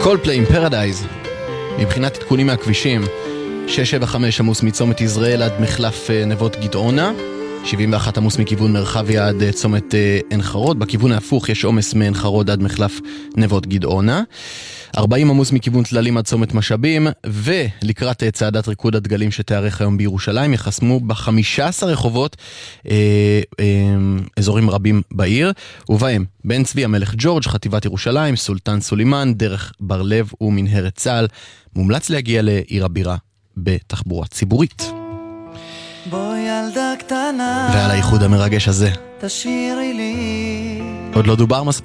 קולפליי עם פרדייז. מבחינת עדכונים מהכבישים, 675 עמוס מצומת ישראל עד מחלף נבות גדעונה, 71 עמוס מכיוון מרחביה עד צומת עין חרוד. בכיוון ההפוך יש עומס מעין חרוד עד מחלף נבות גדעונה, 40 עמוס מכיוון תללים עד צומת משאבים, ולקראת צעדת ריקוד הדגלים שתארך היום בירושלים יחסמו ב15 רחובות אזורים רבים בעיר, ובהם בן צבי המלך ג'ורג', חטיבת ירושלים, סולטן סולימן, דרך בר לב ומנהרת צהל. מומלץ להגיע לעיר הבירה בתחבורה ציבורית. בואי ילדה קטנה, ועל האיחוד המרגש הזה תשאירי לי, עוד לא דובר מספיק.